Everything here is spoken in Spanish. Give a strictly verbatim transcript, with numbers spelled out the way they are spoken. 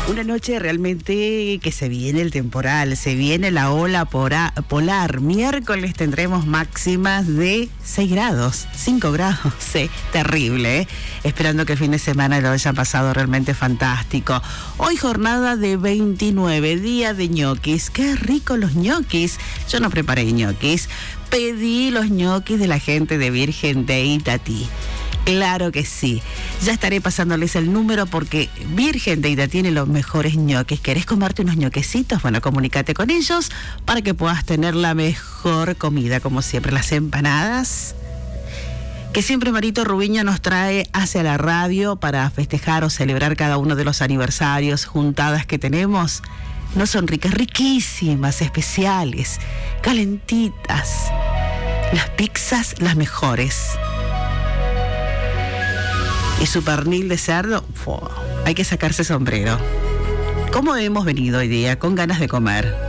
Una noche realmente que se viene el temporal, se viene la ola polar. Miércoles tendremos máximas de seis grados, cinco grados, sí, terrible, ¿eh? Esperando que el fin de semana lo haya pasado realmente fantástico. Hoy jornada de veintinueve, día de ñoquis. Qué rico los ñoquis. Yo no preparé ñoquis, pedí los ñoquis de la gente de Virgen de Itatí. Claro que sí. Ya estaré pasándoles el número porque Virgen de Itatí tiene los mejores ñoquis. ¿Querés comerte unos ñoquecitos? Bueno, comunícate con ellos para que puedas tener la mejor comida, como siempre. Las empanadas que siempre Marito Rubiño nos trae hacia la radio para festejar o celebrar cada uno de los aniversarios, juntadas que tenemos. No son ricas, riquísimas, especiales, calentitas. Las pizzas, las mejores. Y su pernil de cerdo, ¡fua! Hay que sacarse sombrero. ¿Cómo hemos venido hoy día? Con ganas de comer.